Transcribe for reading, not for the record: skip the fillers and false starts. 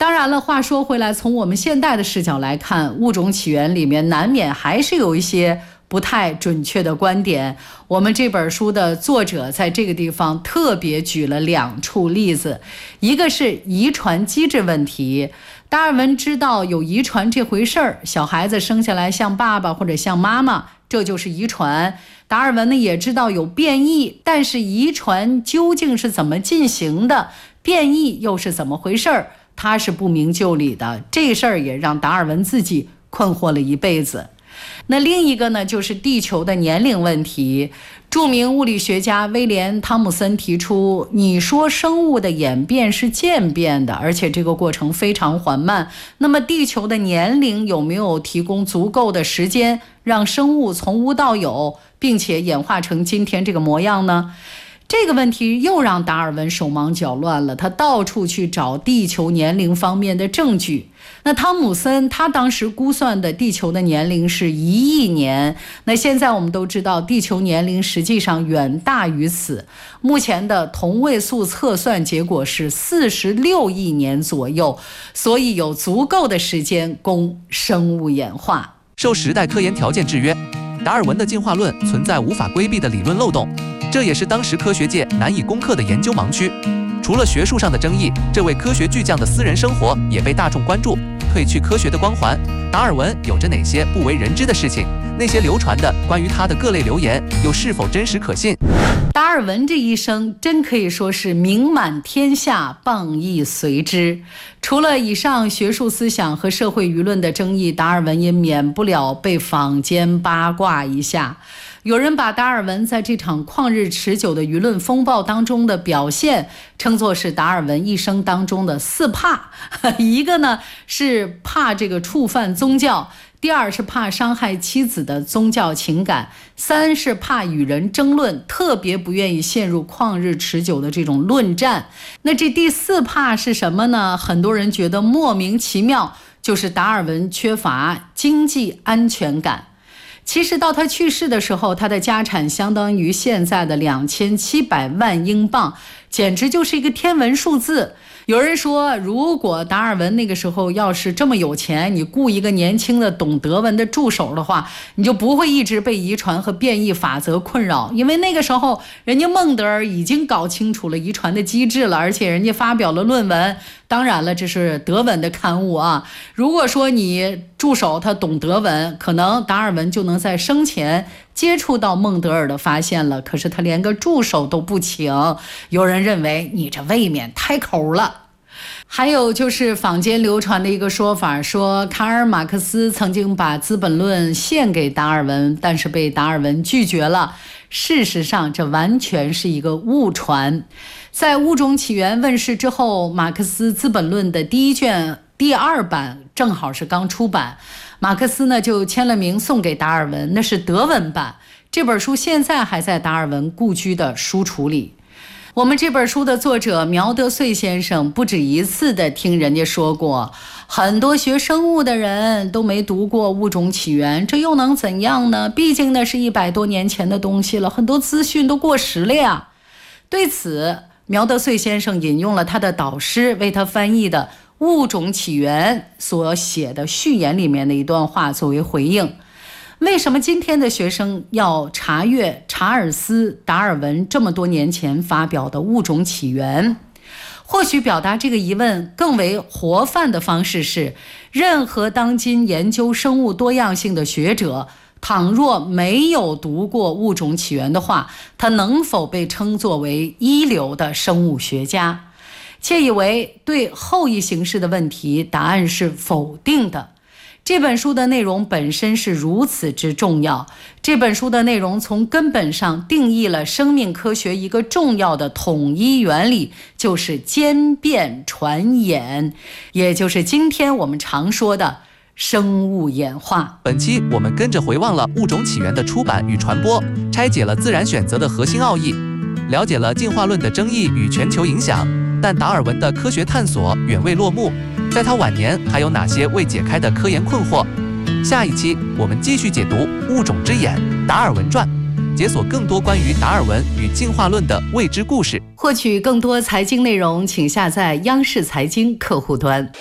当然了，话说回来，从我们现代的视角来看，《物种起源》里面难免还是有一些不太准确的观点。我们这本书的作者在这个地方特别举了2处例子，一个是遗传机制问题。达尔文知道有遗传这回事儿，小孩子生下来像爸爸或者像妈妈，这就是遗传。达尔文呢也知道有变异，但是遗传究竟是怎么进行的，变异又是怎么回事儿，他是不明就里的。这事儿也让达尔文自己困惑了一辈子。那另一个呢，就是地球的年龄问题。著名物理学家威廉·汤姆森提出，你说生物的演变是渐变的，而且这个过程非常缓慢，那么地球的年龄有没有提供足够的时间让生物从无到有，并且演化成今天这个模样呢？这个问题又让达尔文手忙脚乱了，他到处去找地球年龄方面的证据。那汤姆森他当时估算的地球的年龄是1亿年，那现在我们都知道地球年龄实际上远大于此，目前的同位素测算结果是46亿年左右，所以有足够的时间供生物演化。 受时代科研条件制约，达尔文的进化论存在无法规避的理论漏洞，这也是当时科学界难以攻克的研究盲区。除了学术上的争议，这位科学巨匠的私人生活也被大众关注。褪去科学的光环，达尔文有着哪些不为人知的事情？那些流传的关于他的各类流言又是否真实可信？ 达尔文这一生真可以说是名满天下，谤亦随之。除了以上学术思想和社会舆论的争议，达尔文也免不了被坊间八卦一下。有人把达尔文在这场旷日持久的舆论风暴当中的表现称作是达尔文一生当中的4怕。一个呢是怕这个触犯宗教，第2是怕伤害妻子的宗教情感，3是怕与人争论，特别不愿意陷入旷日持久的这种论战。那这第4怕是什么呢？很多人觉得莫名其妙，就是达尔文缺乏经济安全感。其实到他去世的时候，他的家产相当于现在的2700万英镑，简直就是一个天文数字。有人说，如果达尔文那个时候要是这么有钱，你雇一个年轻的懂德文的助手的话，你就不会一直被遗传和变异法则困扰，因为那个时候人家孟德尔已经搞清楚了遗传的机制了，而且人家发表了论文。当然了，这是德文的刊物啊。如果说你助手他懂德文，可能达尔文就能在生前接触到孟德尔的发现了，可是他连个助手都不请，有人认为你这未免太抠了。还有就是坊间流传的一个说法，说卡尔马克思曾经把《资本论》献给达尔文，但是被达尔文拒绝了。事实上这完全是一个误传。在《物种起源》问世之后，马克思《资本论》的第1卷第2版正好是刚出版，马克思呢就签了名送给达尔文，那是德文版。这本书现在还在达尔文故居的书橱里。我们这本书的作者苗德穗先生不止一次的听人家说过，很多学生物的人都没读过《物种起源》，这又能怎样呢？毕竟那是100多年前的东西了，很多资讯都过时了呀。对此，苗德穗先生引用了他的导师为他翻译的《物种起源》所写的序言里面的一段话作为回应。为什么今天的学生要查阅查尔斯·达尔文这么多年前发表的《物种起源》？或许表达这个疑问更为活泛的方式是，任何当今研究生物多样性的学者，倘若没有读过《物种起源》的话，他能否被称作为一流的生物学家？窃以为对后一形式的问题，答案是否定的。这本书的内容本身是如此之重要，这本书的内容从根本上定义了生命科学一个重要的统一原理，就是渐变传衍，也就是今天我们常说的生物演化。 本期我们跟着回望了《物种起源》的出版与传播，拆解了自然选择的核心奥义，了解了进化论的争议与全球影响。但达尔文的科学探索远未落幕，在他晚年还有哪些未解开的科研困惑？下一期我们继续解读《物种之眼》达尔文传，解锁更多关于达尔文与进化论的未知故事。 获取更多财经内容，请下载央视财经客户端。